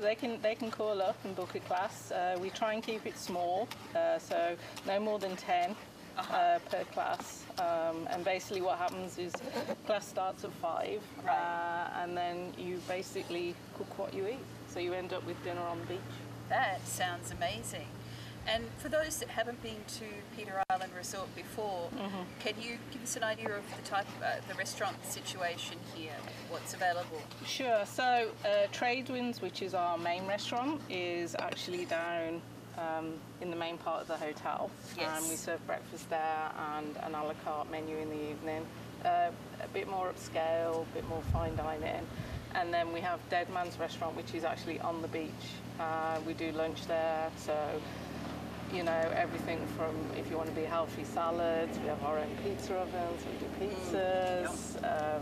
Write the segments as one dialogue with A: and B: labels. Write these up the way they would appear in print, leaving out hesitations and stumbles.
A: they can call up and book a class. We try and keep it small, so no more than 10 per class. And basically what happens is class starts at 5, and then you basically cook what you eat. So you end up with dinner on the beach.
B: That sounds amazing. And for those that haven't been to Peter Island Resort before, can you give us an idea of the type, the restaurant situation here, what's available?
A: Sure. So Tradewinds, which is our main restaurant, is actually down in the main part of the hotel.
B: Yes.
A: We serve breakfast there and an a la carte menu in the evening. A bit more upscale, a bit more fine dining. And then we have Dead Man's Restaurant, which is actually on the beach. We do lunch there, so you know, everything from, if you want to be healthy, salads. We have our own pizza ovens, we do pizzas.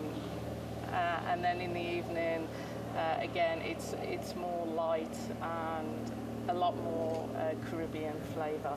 A: And then in the evening, again, it's more light and a lot more Caribbean flavour.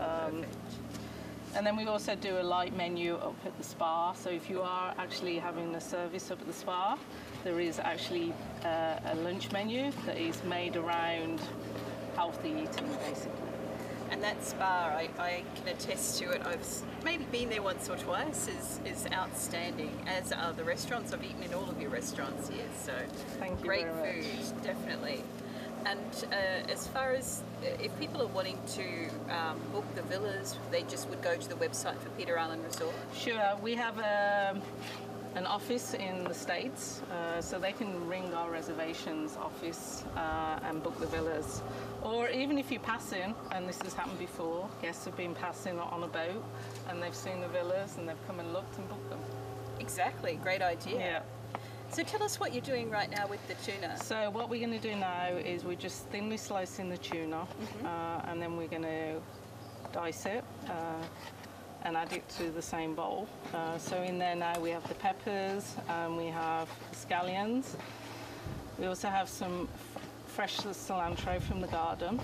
A: And then we also do a light menu up at the spa. So if you are actually having a service up at the spa, there is actually a lunch menu that is made around healthy eating, basically.
B: And that spa, I can attest to it. I've maybe been there once or twice. Is outstanding, as are the restaurants. I've eaten in all of your restaurants here, so
A: Thank you
B: great
A: very
B: food,
A: much.
B: Definitely. And as far as if people are wanting to book the villas, they just would go to the website for Peter Island Resort.
A: Sure, we have an office in the States, so they can ring our reservations office and book the villas. Or even if you pass in, and this has happened before, guests have been passing on a boat and they've seen the villas and they've come and looked and booked them.
B: Exactly, great idea.
A: Yeah.
B: So tell us what you're doing right now with the tuna.
A: So what we're going to do now is we're just thinly slicing the tuna, and then we're going to dice it and add it to the same bowl. So in there now we have the peppers, and we have the scallions. We also have some fresh cilantro from the garden.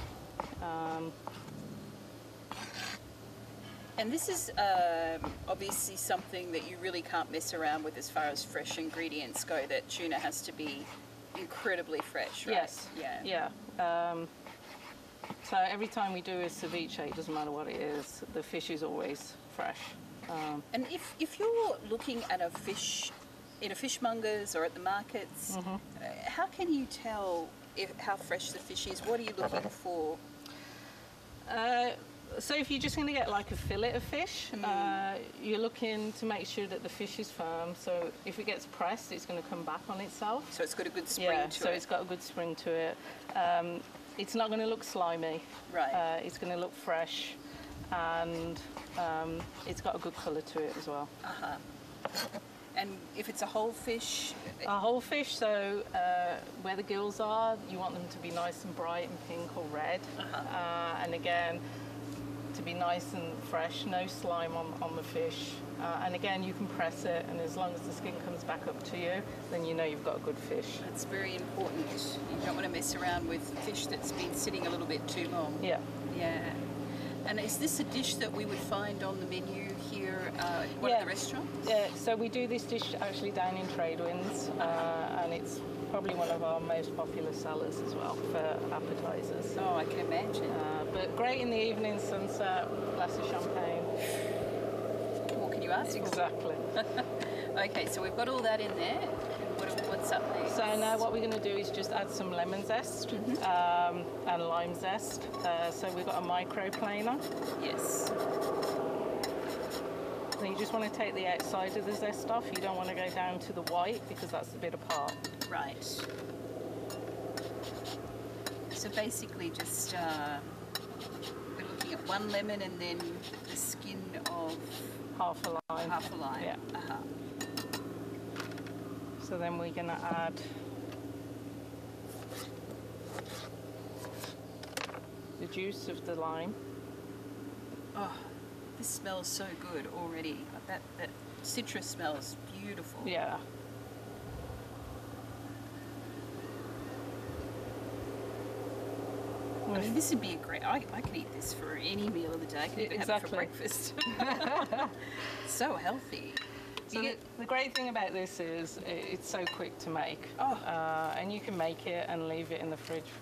B: And this is obviously something that you really can't mess around with as far as fresh ingredients go, that tuna has to be incredibly fresh, right?
A: Yes.
B: Yeah.
A: So every time we do a ceviche, it doesn't matter what it is, the fish is always fresh.
B: And if you're looking at a fish in a fishmongers or at the markets, how can you tell how fresh the fish is? What are you looking for?
A: So if you're just going to get like a fillet of fish, you're looking to make sure that the fish is firm. So if it gets pressed, it's going to come back on itself.
B: So it's got a good spring to it.
A: So it's got a good spring to it. It's not going to look slimy.
B: Right.
A: It's going to look fresh, and it's got a good colour to it as well.
B: And if it's a whole fish?
A: A whole fish, so where the gills are, you want them to be nice and bright and pink or red. And again, to be nice and fresh, no slime on the fish. And again, you can press it, and as long as the skin comes back up to you, then you know you've got a good fish.
B: That's very important. You don't want to mess around with fish that's been sitting a little bit too long.
A: Yeah.
B: Yeah. And is this a dish that we would find on the menu here at one of the restaurants?
A: Yeah, so we do this dish actually down in Tradewinds, and it's probably one of our most popular sellers as well for appetizers.
B: Oh, I can imagine.
A: But great in the evening, sunset, glass of champagne.
B: What can you ask for?
A: Exactly.
B: Okay, so we've got all that in there. What's up next?
A: So now what we're going to do is just add some lemon zest and lime zest. So we've got a microplaner.
B: Yes.
A: Then you just want to take the outside of the zest off. You don't want to go down to the white because that's a bit apart.
B: Right. So basically just we're looking at one lemon and then the skin of
A: half a lime.
B: Half a lime.
A: Yeah. So then we're going to add the juice of the lime.
B: Oh, this smells so good already. That citrus smells beautiful.
A: Yeah.
B: I mean, this would be a great... I could eat this for any meal of the day. I could even have it for breakfast. So healthy.
A: So the great thing about this is it's so quick to make.
B: Oh.
A: And you can make it and leave it in the fridge